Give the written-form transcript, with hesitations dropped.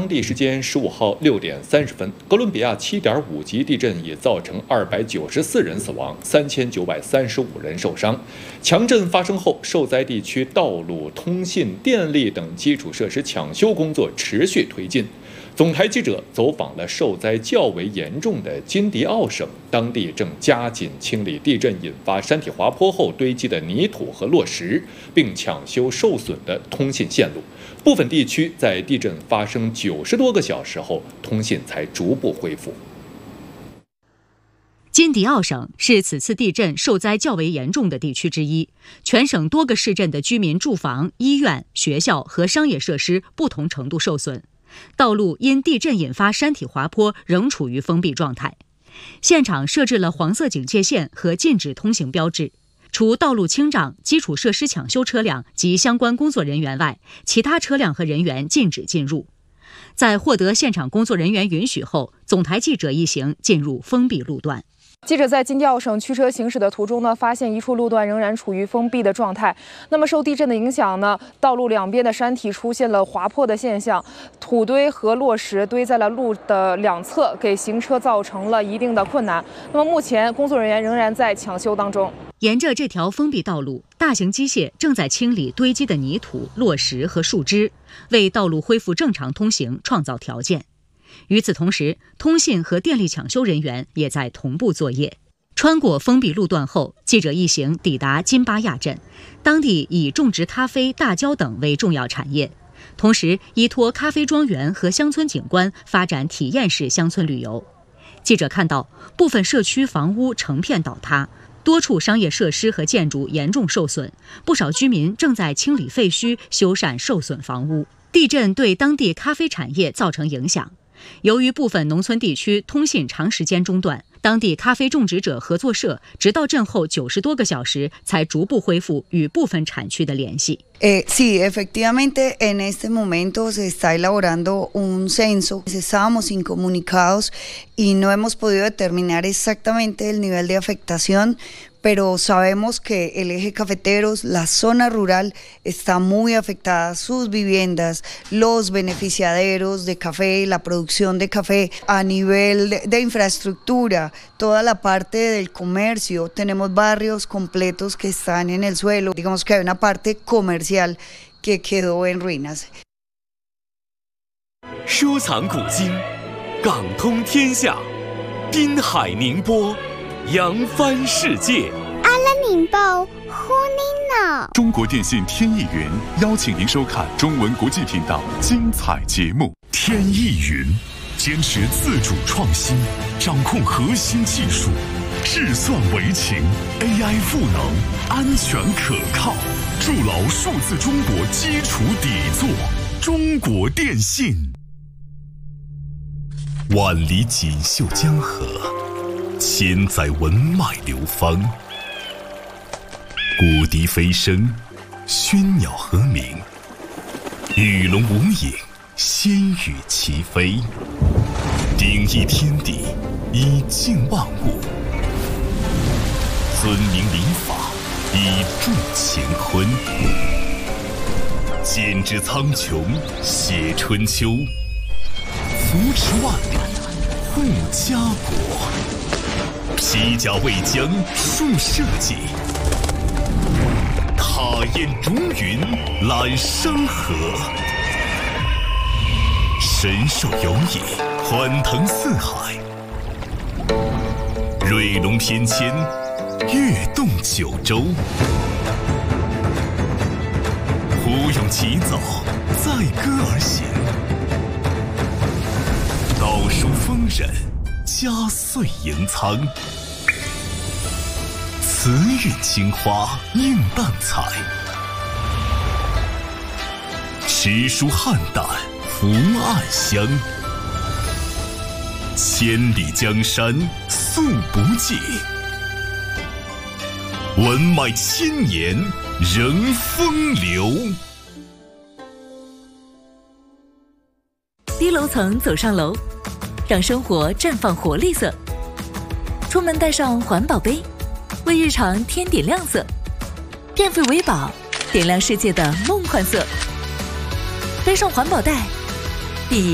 地时间15号6点30分，哥伦比亚7.5级地震已造成294人死亡，3935人受伤。强震发生后，受灾地区道路、通信、电力等基础设施抢修工作持续推进。总台记者走访了受灾较为严重的金迪奥省，当地正加紧清理地震引发山体滑坡后堆积的泥土和落石，并抢修受损的通信线路。部分地区在地震发生90多个小时后，通信才逐步恢复。 金迪奥省是此次地震受灾较为严重的地区之一，全省多个市镇的居民住房、医院、学校和商业设施不同程度受损。道路因地震引发山体滑坡仍处于封闭状态，现场设置了黄色警戒线和禁止通行标志。除道路清障、基础设施抢修车辆及相关工作人员外，其他车辆和人员禁止进入。在获得现场工作人员允许后，总台记者一行进入封闭路段。 记者在金迪奥省驱车行驶的途中呢，发现一处路段仍然处于封闭的状态。那么受地震的影响呢，道路两边的山体出现了滑坡的现象，土堆和落石堆在了路的两侧，给行车造成了一定的困难。那么目前工作人员仍然在抢修当中。 沿着这条封闭道路，大型机械正在清理堆积的泥土、落石和树枝，为道路恢复正常通行创造条件。与此同时，通信和电力抢修人员也在同步作业。穿过封闭路段后，记者一行抵达金巴亚镇，当地以种植咖啡、大蕉等为重要产业，同时依托咖啡庄园和乡村景观发展体验式乡村旅游。记者看到，部分社区房屋成片倒塌，多处商业设施和建筑严重受损，不少居民正在清理废墟、修缮受损房屋。地震对当地咖啡产业造成影响。由于部分农村地区通信长时间中断，当地咖啡种植者合作社直到震后90多个小时才逐步恢复与部分产区的联系。 Sí, efectivamente, en este momento se está elaborando un censo. Estábamos incomunicados y no hemos podido determinar exactamente el nivel de afectación, pero sabemos que el eje cafeteros, la zona rural, está muy afectada, sus viviendas, los beneficiaderos de café, la producción de café, a nivel de infraestructura, toda la parte del comercio, tenemos barrios completos que están en el suelo, digamos que hay una parte comercial que quedó en ruinas. 收藏古今，港通天下，滨海宁波，扬帆世界。 阿拉宁报呼您呢。 中国电信天翼云邀请您收看中文国际频道精彩节目。天翼云坚持自主创新，掌控核心技术，智算为情 ，AI 赋能，安全可靠，筑牢数字中国基础底座。中国电信。万里锦绣江河，千载文脉流芳。古笛飞声，喧鸟和鸣，鱼龙无影，仙羽齐飞。鼎益天地，以静万物；尊明礼法，以助乾坤。剪纸苍穹，写春秋；扶持万里，护家国。披甲为将，树社稷；踏烟逐云，揽山河。神兽游弋，欢腾四海；瑞龙翩跹，跃动九州。胡勇起早，载歌而行；道书丰稔，佳岁迎苍。慈韵青花映淡彩，诗书汉淡福暗香。千里江山素不尽，文脉千年仍风流。 低楼层走上楼，让生活绽放活力色。出门带上环保杯，为日常添点亮色。电费为宝，点亮世界的梦幻色。背上环保袋，